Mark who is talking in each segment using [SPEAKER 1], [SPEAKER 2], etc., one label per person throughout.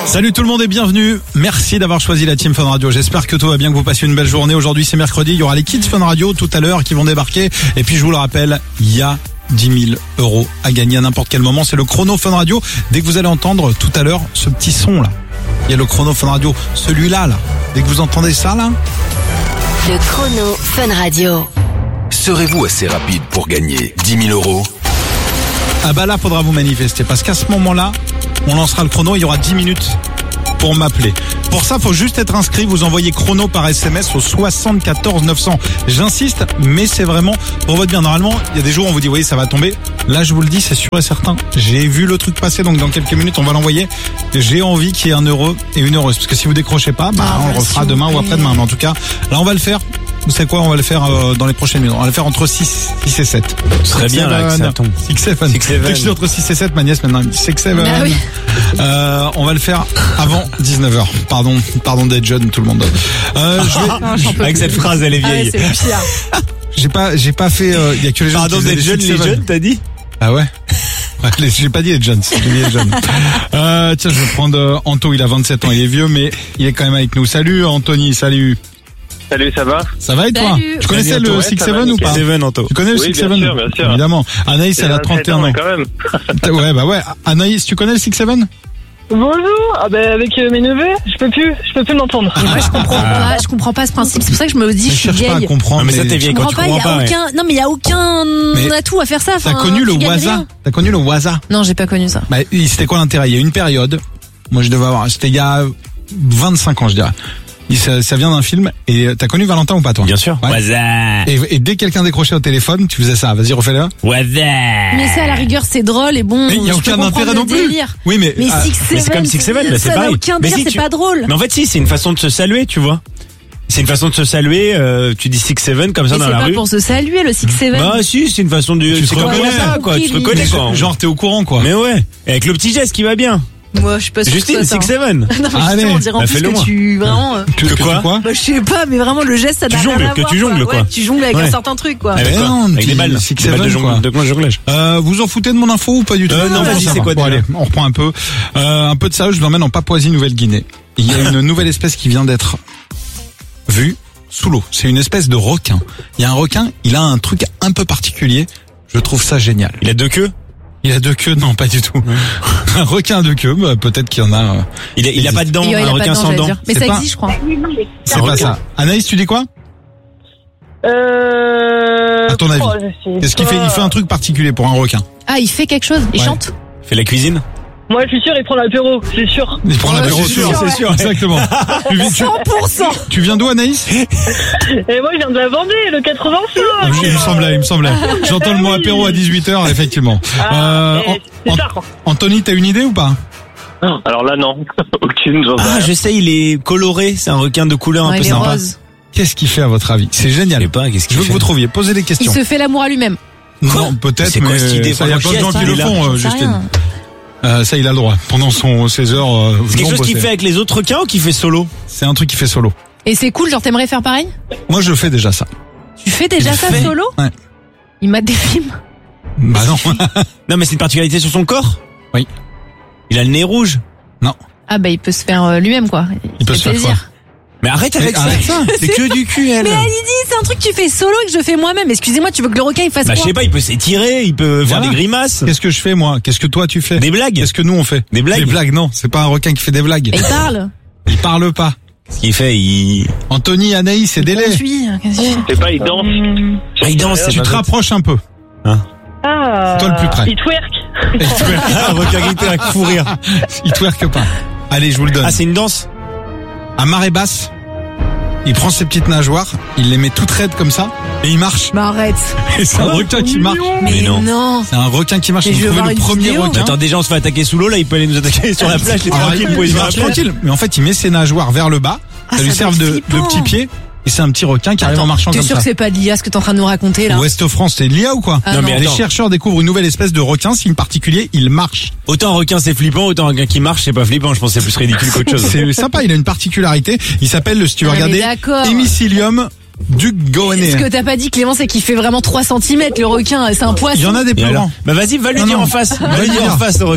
[SPEAKER 1] Salut tout le monde et bienvenue. Merci d'avoir choisi la Team Fun Radio. J'espère que tout va bien, que vous passez une belle journée. Aujourd'hui c'est mercredi, il y aura les Kids Fun Radio tout à l'heure qui vont débarquer. Et puis je vous le rappelle, il y a 10 000 € à gagner à n'importe quel moment. C'est le chrono Fun Radio. Dès que vous allez entendre tout à l'heure ce petit son là, il y a le chrono Fun Radio, celui-là là. Dès que vous entendez ça là,
[SPEAKER 2] le chrono Fun Radio.
[SPEAKER 3] Serez-vous assez rapide pour gagner 10 000 €?
[SPEAKER 1] ah bah là faudra vous manifester parce qu'à ce moment-là, on lancera le chrono, il y aura 10 minutes pour m'appeler. Pour ça, faut juste être inscrit, vous envoyez chrono par SMS au 74 900. J'insiste, mais c'est vraiment pour votre bien. Normalement, il y a des jours où on vous dit, oui, ça va tomber. Là, je vous le dis, c'est sûr et certain. J'ai vu le truc passer, donc dans quelques minutes, on va l'envoyer. J'ai envie qu'il y ait 1 € et une heureuse. Parce que si vous décrochez pas, on le refera demain ou après-demain. Mais en tout cas, là, on va le faire. Vous savez quoi, on va le faire dans les prochaines minutes. On va le faire entre 6 et 7.
[SPEAKER 4] Ce serait bien là que ça tombe.
[SPEAKER 1] 6-7. Dès que je dis entre 6 et 7, ma nièce maintenant elle me dit 6-7.
[SPEAKER 2] Ah oui.
[SPEAKER 1] On va le faire avant 19h. Pardon d'être jeune tout le monde.
[SPEAKER 4] Avec cette phrase, elle est vieille.
[SPEAKER 2] Ah ouais, c'est le pire.
[SPEAKER 1] J'ai pas fait il y a que les jeunes.
[SPEAKER 4] Pardon d'être jeune, les jeunes, t'as dit?
[SPEAKER 1] Ah ouais. J'ai pas dit être jeune, j'ai dit être jeune. Tiens, je vais prendre Anto, il a 27 ans, il est vieux mais il est quand même avec nous. Salut Anthony, salut.
[SPEAKER 5] Salut, ça va?
[SPEAKER 1] Ça va et toi?
[SPEAKER 2] Salut.
[SPEAKER 1] Tu connaissais le 6-7 ou pas?
[SPEAKER 4] 6-7, Anto.
[SPEAKER 1] Tu connais le
[SPEAKER 5] Oui,
[SPEAKER 1] 6-7?
[SPEAKER 5] bien sûr.
[SPEAKER 1] Évidemment. Anaïs, elle a 31 ans.
[SPEAKER 5] Quand même.
[SPEAKER 1] Ouais, bah ouais. Anaïs, tu connais le 6-7?
[SPEAKER 6] Bonjour, avec mes neveux, je peux plus m'entendre.
[SPEAKER 2] Moi, je comprends pas ce principe. C'est pour ça que je me dis, je suis
[SPEAKER 1] cherche pas à
[SPEAKER 2] vieille.
[SPEAKER 1] comprendre.
[SPEAKER 4] Non, mais ça, t'es vieille quand tu comprends pas.
[SPEAKER 2] Non, mais il y a aucun
[SPEAKER 1] Mais
[SPEAKER 2] atout à faire ça.
[SPEAKER 1] T'as connu le Waza? T'as connu le Waza?
[SPEAKER 2] Non, j'ai pas connu ça.
[SPEAKER 1] Bah, c'était quoi l'intérêt? Il y a une période. Moi, je devais avoir, c'était il y a 25 ans, je dirais. Ça vient d'un film. Et t'as connu Valentin ou pas, toi?
[SPEAKER 4] Bien sûr.
[SPEAKER 1] Ouais.
[SPEAKER 4] Waza.
[SPEAKER 1] Et dès que quelqu'un décrochait au téléphone, tu faisais ça. Vas-y, refais-le.
[SPEAKER 4] Waza.
[SPEAKER 2] Mais ça, à la rigueur, c'est drôle et bon.
[SPEAKER 1] Mais il y a
[SPEAKER 2] je
[SPEAKER 1] aucun
[SPEAKER 2] peux comprendre
[SPEAKER 1] intérêt
[SPEAKER 2] le
[SPEAKER 1] non plus.
[SPEAKER 2] délire.
[SPEAKER 1] Oui, mais.
[SPEAKER 2] Mais 6-7,
[SPEAKER 4] mais c'est comme 6-7, bah, c'est
[SPEAKER 2] ça n'a
[SPEAKER 4] pareil.
[SPEAKER 2] aucun
[SPEAKER 4] Mais
[SPEAKER 2] délire,
[SPEAKER 4] si
[SPEAKER 2] c'est pas drôle.
[SPEAKER 4] Mais en fait, si, c'est une façon de se saluer, tu vois. C'est une façon de se saluer, tu dis 6-7 comme ça
[SPEAKER 2] Mais
[SPEAKER 4] dans
[SPEAKER 2] c'est
[SPEAKER 4] la
[SPEAKER 2] pas
[SPEAKER 4] rue.
[SPEAKER 2] pour se saluer, le 6-7.
[SPEAKER 4] Bah si, c'est une façon de...
[SPEAKER 1] Tu te
[SPEAKER 4] c'est comme
[SPEAKER 1] reconnais.
[SPEAKER 4] ça, quoi. Tu te reconnais, quoi.
[SPEAKER 1] Genre, t'es au courant, quoi.
[SPEAKER 4] Mais ouais. Et avec le petit geste qui va bien.
[SPEAKER 2] Moi, je suis pas sûre.
[SPEAKER 4] Justine,
[SPEAKER 2] que ce soit ça,
[SPEAKER 4] 6-7.
[SPEAKER 2] Non, mais
[SPEAKER 1] Allez,
[SPEAKER 2] justement, on dirait en
[SPEAKER 4] bah,
[SPEAKER 2] plus
[SPEAKER 4] fais-le
[SPEAKER 2] que
[SPEAKER 4] moi.
[SPEAKER 2] tu, vraiment,
[SPEAKER 4] Que quoi?
[SPEAKER 2] bah, je sais pas, mais vraiment, le geste, ça
[SPEAKER 4] Tu
[SPEAKER 2] n'a rien
[SPEAKER 4] jongles,
[SPEAKER 2] à
[SPEAKER 4] que
[SPEAKER 2] voir,
[SPEAKER 4] tu jongles, quoi.
[SPEAKER 2] Ouais, tu jongles avec
[SPEAKER 4] Ouais.
[SPEAKER 2] un certain truc, quoi.
[SPEAKER 4] Avec
[SPEAKER 1] Mais
[SPEAKER 4] quoi?
[SPEAKER 1] non,
[SPEAKER 4] Avec des balles.
[SPEAKER 1] six,
[SPEAKER 4] Des balles de
[SPEAKER 1] seven, quoi.
[SPEAKER 4] jonglage.
[SPEAKER 1] Vous en foutez de mon info ou pas du tout?
[SPEAKER 4] Non, vas-y,
[SPEAKER 1] ça
[SPEAKER 4] c'est
[SPEAKER 1] va.
[SPEAKER 4] quoi,
[SPEAKER 1] Bon,
[SPEAKER 4] déjà?
[SPEAKER 1] allez, on reprend un peu. Un peu de sérieux, je vous emmène en Papouasie-Nouvelle-Guinée. Il y a une nouvelle espèce qui vient d'être vue sous l'eau. C'est une espèce de requin. Il y a un requin, il a un truc un peu particulier. Je trouve ça génial.
[SPEAKER 4] Il a 2 queues?
[SPEAKER 1] Il a 2 queues? Non, pas du tout. Un requin à 2 queues, bah, peut-être qu'il y en a.
[SPEAKER 4] Il a pas de dents,
[SPEAKER 2] Il y a
[SPEAKER 4] un
[SPEAKER 2] pas de
[SPEAKER 4] requin
[SPEAKER 2] dents,
[SPEAKER 4] sans
[SPEAKER 2] j'allais
[SPEAKER 4] dents.
[SPEAKER 2] dire. Mais
[SPEAKER 1] C'est
[SPEAKER 2] ça
[SPEAKER 1] pas-
[SPEAKER 2] existe, je crois.
[SPEAKER 1] C'est pas ça. Anaïs, tu dis quoi? À ton avis. Qu'est-ce qu'il fait? Il fait un truc particulier pour un requin.
[SPEAKER 2] Ah, il fait quelque chose? Il
[SPEAKER 1] Ouais.
[SPEAKER 2] chante?
[SPEAKER 4] Fait la cuisine?
[SPEAKER 6] Moi, je suis sûr, il prend l'apéro, c'est sûr.
[SPEAKER 1] Il prend l'apéro,
[SPEAKER 2] c'est sûr,
[SPEAKER 4] c'est sûr.
[SPEAKER 1] Exactement. Tu viens d'où, Anaïs?
[SPEAKER 6] Et moi, je viens de la Vendée, le 86.
[SPEAKER 1] Il me semblait. J'entends le mot apéro à 18h, effectivement.
[SPEAKER 6] C'est ça.
[SPEAKER 1] Anthony, t'as une idée ou pas?
[SPEAKER 5] Alors là, non. Aucune, j'en sais
[SPEAKER 4] Ah,
[SPEAKER 5] rien.
[SPEAKER 4] je sais, il est coloré. C'est un requin de couleur un
[SPEAKER 2] Ouais,
[SPEAKER 4] peu
[SPEAKER 2] il est
[SPEAKER 4] sympa.
[SPEAKER 2] rose.
[SPEAKER 1] Qu'est-ce qu'il fait à votre avis? C'est
[SPEAKER 4] Je
[SPEAKER 1] génial.
[SPEAKER 4] sais pas, qu'est-ce
[SPEAKER 1] Je
[SPEAKER 4] qu'il
[SPEAKER 1] veux
[SPEAKER 4] fait?
[SPEAKER 1] que vous trouviez. Posez des
[SPEAKER 2] Il
[SPEAKER 1] questions.
[SPEAKER 2] se fait l'amour à lui-même.
[SPEAKER 1] Non, peut-être,
[SPEAKER 4] C'est quoi
[SPEAKER 1] mais
[SPEAKER 4] cette idée?
[SPEAKER 1] ça, il y a plein de gens qui
[SPEAKER 4] Il
[SPEAKER 1] le
[SPEAKER 4] est là.
[SPEAKER 1] font,
[SPEAKER 2] J'en sais
[SPEAKER 1] Justine.
[SPEAKER 2] rien.
[SPEAKER 1] Ça, il a le droit. Pendant ses heures.
[SPEAKER 4] C'est quelque
[SPEAKER 1] non
[SPEAKER 4] chose qu'il
[SPEAKER 1] bossées.
[SPEAKER 4] fait avec les autres requins ou qu'il fait solo?
[SPEAKER 1] C'est un truc qu'il fait solo.
[SPEAKER 2] Et c'est cool, genre t'aimerais faire pareil?
[SPEAKER 1] Moi, je fais déjà ça.
[SPEAKER 2] Tu fais déjà
[SPEAKER 4] Il
[SPEAKER 2] ça
[SPEAKER 4] fait
[SPEAKER 2] solo?
[SPEAKER 1] Ouais.
[SPEAKER 2] Il mate des films.
[SPEAKER 1] Bah non.
[SPEAKER 4] Non, mais c'est une particularité sur son corps?
[SPEAKER 1] Oui.
[SPEAKER 4] Il a le nez rouge?
[SPEAKER 2] Ah bah il peut se faire lui-même quoi.
[SPEAKER 1] Il peut
[SPEAKER 2] fait
[SPEAKER 1] se faire
[SPEAKER 2] plaisir.
[SPEAKER 4] Mais arrête avec ça.
[SPEAKER 1] Arrête ça.
[SPEAKER 4] C'est que du cul, elle.
[SPEAKER 2] Mais elle dit c'est un truc que tu fais solo et que je fais moi-même. Excusez-moi, tu veux que le requin il fasse
[SPEAKER 4] Bah, je
[SPEAKER 2] quoi?
[SPEAKER 4] sais pas, il peut s'étirer, il peut faire
[SPEAKER 1] Voilà.
[SPEAKER 4] des grimaces.
[SPEAKER 1] Qu'est-ce que je fais, moi? Qu'est-ce que toi, tu fais?
[SPEAKER 4] Des blagues.
[SPEAKER 1] Qu'est-ce que nous, on fait?
[SPEAKER 4] Des blagues.
[SPEAKER 1] Des blagues, non. C'est pas un requin qui fait des blagues.
[SPEAKER 2] Et il parle.
[SPEAKER 1] Il parle pas.
[SPEAKER 4] Ce qu'il fait, il...
[SPEAKER 1] Anthony, Anaïs, c'est délai.
[SPEAKER 2] Conduit, qu'est-ce qu'il fait?
[SPEAKER 5] C'est pas, il danse.
[SPEAKER 4] Ah, il danse, c'est
[SPEAKER 1] Tu
[SPEAKER 4] pas
[SPEAKER 1] te
[SPEAKER 4] bête.
[SPEAKER 1] rapproches un peu.
[SPEAKER 6] Ah.
[SPEAKER 1] Toi le plus près.
[SPEAKER 6] Il twerk.
[SPEAKER 1] Il twerk.
[SPEAKER 4] Ah, requin guitare avec fou rire.
[SPEAKER 1] Il twerk pas. Allez, je vous le donne.
[SPEAKER 4] Ah, c'est une danse?
[SPEAKER 1] À marée basse, il prend ses petites nageoires, il les met toutes raides comme ça, et il marche.
[SPEAKER 2] Bah arrête.
[SPEAKER 1] Et c'est un requin qui marche.
[SPEAKER 4] Mais non.
[SPEAKER 1] C'est un requin qui marche.
[SPEAKER 2] Mais
[SPEAKER 1] Ils
[SPEAKER 2] je
[SPEAKER 1] ont
[SPEAKER 2] veux
[SPEAKER 1] trouvé
[SPEAKER 2] voir
[SPEAKER 1] le
[SPEAKER 2] une
[SPEAKER 1] premier
[SPEAKER 2] vidéo.
[SPEAKER 1] requin.
[SPEAKER 4] Attends, déjà on se fait attaquer sous l'eau, là il peut aller nous attaquer sur la plage, les
[SPEAKER 1] Alors,
[SPEAKER 4] tranquilles,
[SPEAKER 1] il
[SPEAKER 4] pour
[SPEAKER 1] marche tranquille, mais en fait il met ses nageoires vers le bas,
[SPEAKER 2] Ah,
[SPEAKER 1] ça lui
[SPEAKER 2] ça
[SPEAKER 1] sert
[SPEAKER 2] doit
[SPEAKER 1] de
[SPEAKER 2] être flippant.
[SPEAKER 1] petit pied, et c'est un petit requin qui arrive en marchant
[SPEAKER 2] T'es
[SPEAKER 1] comme
[SPEAKER 2] sûr
[SPEAKER 1] ça.
[SPEAKER 2] que c'est pas de l'IA ce que t'es en train de nous raconter là?
[SPEAKER 1] Ouest France, c'est de l'IA ou quoi?
[SPEAKER 2] Ah,
[SPEAKER 4] Non, mais
[SPEAKER 1] Les
[SPEAKER 4] attends.
[SPEAKER 1] chercheurs découvrent une nouvelle espèce de requin, signe particulier, il marche.
[SPEAKER 4] Autant un requin c'est flippant, autant un requin qui marche c'est pas flippant, je pense que c'est plus ridicule qu'autre chose.
[SPEAKER 1] C'est sympa, il a une particularité, il s'appelle, si tu veux
[SPEAKER 2] Ah, mais
[SPEAKER 1] regarder,
[SPEAKER 2] d'accord.
[SPEAKER 1] Hemicillium dugoanea.
[SPEAKER 2] Ce que t'as pas dit, Clément, c'est qu'il fait vraiment 3 cm le requin. C'est un poisson.
[SPEAKER 1] Il y en a des
[SPEAKER 4] Et
[SPEAKER 1] plus
[SPEAKER 4] alors
[SPEAKER 1] grands.
[SPEAKER 4] Bah vas-y, va lui
[SPEAKER 1] Non,
[SPEAKER 4] dire
[SPEAKER 1] non.
[SPEAKER 4] en face. Va
[SPEAKER 1] Va
[SPEAKER 4] lui
[SPEAKER 1] lui
[SPEAKER 4] dire en
[SPEAKER 1] dire.
[SPEAKER 4] face le requin.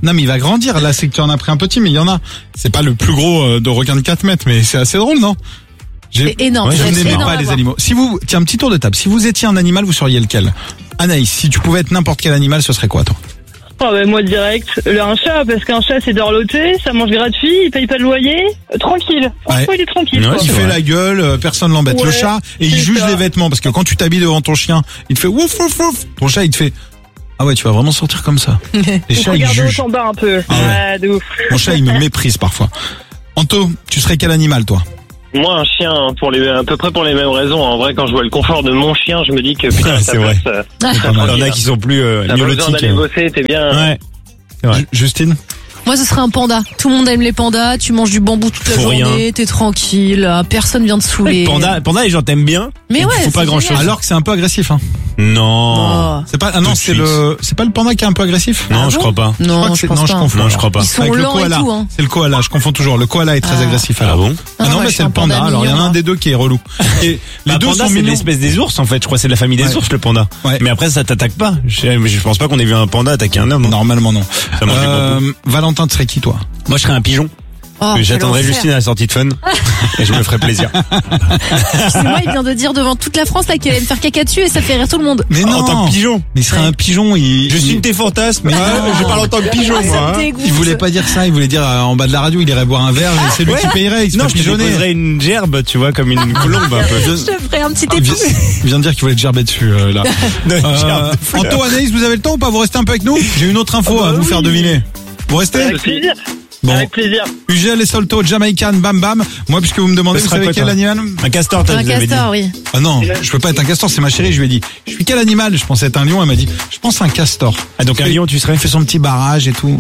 [SPEAKER 1] Non, mais il va grandir. Là, c'est que tu en as pris un petit, mais il y en a. C'est pas le plus gros de requin de 4 mètres, mais c'est assez drôle, non?
[SPEAKER 2] C'est énorme.
[SPEAKER 1] Je
[SPEAKER 2] c'est
[SPEAKER 1] n'aimais
[SPEAKER 2] énorme
[SPEAKER 1] pas
[SPEAKER 2] à
[SPEAKER 1] les
[SPEAKER 2] voir.
[SPEAKER 1] animaux. Si vous, tiens, un petit tour de table. Si vous étiez un animal, vous seriez lequel? Anaïs, si tu pouvais être n'importe quel animal, ce serait quoi, toi?
[SPEAKER 6] Oh, ben, moi, direct. Un chat, parce qu'un chat, c'est dorloté, ça mange gratuit, il paye pas de loyer. Tranquille. Franchement,
[SPEAKER 1] Ouais.
[SPEAKER 6] il est tranquille.
[SPEAKER 4] Ouais,
[SPEAKER 6] quoi.
[SPEAKER 1] Il
[SPEAKER 4] c'est
[SPEAKER 1] fait
[SPEAKER 4] vrai.
[SPEAKER 1] la gueule, personne l'embête.
[SPEAKER 6] Ouais,
[SPEAKER 1] Le chat, et il
[SPEAKER 6] c'est
[SPEAKER 1] juge
[SPEAKER 6] ça.
[SPEAKER 1] les vêtements, parce que quand tu t'habilles devant ton chien, il te fait ouf, ouf, ouf. Ton chat, il te fait, ah ouais, tu vas vraiment sortir comme ça. Les
[SPEAKER 6] Il
[SPEAKER 1] chats,
[SPEAKER 6] faut
[SPEAKER 1] ils
[SPEAKER 6] regarder
[SPEAKER 1] jugent.
[SPEAKER 6] haut en bas un peu.
[SPEAKER 1] Ah ouais.
[SPEAKER 6] Ouais, de ouf.
[SPEAKER 1] Mon chat, il me méprise parfois. Anto, tu serais quel animal, toi?
[SPEAKER 5] Moi, un chien, à peu près pour les mêmes raisons. En vrai, quand je vois le confort de mon chien, je me dis que putain,
[SPEAKER 4] C'est vrai.
[SPEAKER 1] Pas
[SPEAKER 4] Il y
[SPEAKER 1] mal.
[SPEAKER 4] en a qui sont plus
[SPEAKER 5] T'as pas besoin
[SPEAKER 4] neurotiques.
[SPEAKER 5] d'aller bosser, t'es bien.
[SPEAKER 4] Ouais. C'est vrai.
[SPEAKER 1] Justine?
[SPEAKER 2] Moi, ce serait un panda. Tout le monde aime les pandas. Tu manges du bambou toute la
[SPEAKER 4] Faut
[SPEAKER 2] journée.
[SPEAKER 4] rien.
[SPEAKER 2] T'es tranquille. Personne vient te saouler.
[SPEAKER 4] Panda, les gens t'aiment bien.
[SPEAKER 2] Mais
[SPEAKER 4] Il
[SPEAKER 2] ouais,
[SPEAKER 4] faut pas
[SPEAKER 2] c'est
[SPEAKER 4] grand chose.
[SPEAKER 2] génial.
[SPEAKER 1] Alors que c'est un peu agressif, hein.
[SPEAKER 4] Non.
[SPEAKER 2] Oh.
[SPEAKER 1] C'est pas, ah non,
[SPEAKER 4] Tout de
[SPEAKER 1] c'est
[SPEAKER 4] suite.
[SPEAKER 1] c'est pas le panda qui est un peu agressif?
[SPEAKER 4] Non,
[SPEAKER 2] Ah
[SPEAKER 4] je
[SPEAKER 2] bon
[SPEAKER 4] crois pas.
[SPEAKER 1] Je crois
[SPEAKER 2] Non,
[SPEAKER 1] que
[SPEAKER 2] je
[SPEAKER 1] c'est-
[SPEAKER 2] pense
[SPEAKER 1] non, je
[SPEAKER 2] pas.
[SPEAKER 1] confonds.
[SPEAKER 4] Non, je crois pas.
[SPEAKER 2] Ils sont
[SPEAKER 1] Avec le
[SPEAKER 2] lents et
[SPEAKER 1] koala.
[SPEAKER 2] tout, hein.
[SPEAKER 1] C'est le koala, je confonds toujours. Le koala est très
[SPEAKER 2] Ah.
[SPEAKER 1] agressif,
[SPEAKER 4] Ah
[SPEAKER 1] alors.
[SPEAKER 4] bon?
[SPEAKER 1] Ah non,
[SPEAKER 2] moi,
[SPEAKER 1] mais
[SPEAKER 2] je
[SPEAKER 1] c'est
[SPEAKER 2] suis
[SPEAKER 1] le
[SPEAKER 2] un panda
[SPEAKER 1] panda. Alors, il y en a
[SPEAKER 2] mignon,
[SPEAKER 1] un des deux qui est relou. Et les
[SPEAKER 4] Bah,
[SPEAKER 1] deux
[SPEAKER 4] panda,
[SPEAKER 1] sont
[SPEAKER 4] c'est
[SPEAKER 1] mignons.
[SPEAKER 4] l'espèce des ours, en fait. Je crois que c'est de la famille des
[SPEAKER 1] Ouais.
[SPEAKER 4] ours, le panda.
[SPEAKER 1] Ouais.
[SPEAKER 4] Mais après, ça t'attaque pas. Je pense pas qu'on ait vu un panda attaquer un homme.
[SPEAKER 1] Normalement, non.
[SPEAKER 4] Ça mange du bambou.
[SPEAKER 1] Valentin, tu serais qui, toi?
[SPEAKER 4] Moi, je serais un pigeon.
[SPEAKER 2] Oh, quel
[SPEAKER 4] J'attendrai
[SPEAKER 2] enfer.
[SPEAKER 4] Justine à la sortie de Fun. Et je me ferai plaisir.
[SPEAKER 2] Excusez-moi, il vient de dire devant toute la France là qu'elle allait me faire caca dessus et ça fait rire tout le monde.
[SPEAKER 1] Mais non.
[SPEAKER 4] En tant que pigeon.
[SPEAKER 1] Mais il serait
[SPEAKER 2] Ouais.
[SPEAKER 1] un pigeon,
[SPEAKER 4] Je suis une tes fantasmes.
[SPEAKER 1] Mais
[SPEAKER 4] Ah,
[SPEAKER 1] non.
[SPEAKER 4] je parle en tant que pigeon,
[SPEAKER 2] Ah,
[SPEAKER 4] moi.
[SPEAKER 2] ça me
[SPEAKER 4] hein.
[SPEAKER 2] dégoûte.
[SPEAKER 1] Il voulait pas dire ça, il voulait dire en bas de la radio, il irait boire un verre, et c'est lui
[SPEAKER 4] Ouais.
[SPEAKER 1] qui payerait, il se
[SPEAKER 4] Non,
[SPEAKER 1] fait
[SPEAKER 4] je te
[SPEAKER 1] pigeonner.
[SPEAKER 4] déposerais une gerbe, tu vois, comme une colombe un peu.
[SPEAKER 2] Je te ferai un petit
[SPEAKER 1] Il
[SPEAKER 2] époux.
[SPEAKER 1] vient de dire qu'il voulait te gerber dessus, là.
[SPEAKER 4] Une gerbe de fleurs.
[SPEAKER 1] Anto, Anaïs, vous avez le temps ou pas? Vous restez un peu avec nous? J'ai une autre info à vous faire deviner. Vous restez?
[SPEAKER 6] Avec plaisir.
[SPEAKER 1] Bon.
[SPEAKER 6] Avec plaisir.
[SPEAKER 1] UGL et Solto, Jamaican, bam bam. Moi, puisque vous me demandez,
[SPEAKER 4] Ce
[SPEAKER 1] vous
[SPEAKER 4] sera
[SPEAKER 1] savez
[SPEAKER 4] quoi,
[SPEAKER 1] quel
[SPEAKER 4] toi
[SPEAKER 1] animal?
[SPEAKER 4] Un castor, t'as
[SPEAKER 2] Un
[SPEAKER 4] vous avez dit.
[SPEAKER 2] castor, oui.
[SPEAKER 1] Ah non, je peux pas être un castor, c'est ma chérie, je lui ai dit. Je suis quel animal? Je pensais être un lion, elle m'a dit, je pense un castor.
[SPEAKER 4] Ah, donc un lion, tu serais?
[SPEAKER 1] Il fait son petit barrage et tout.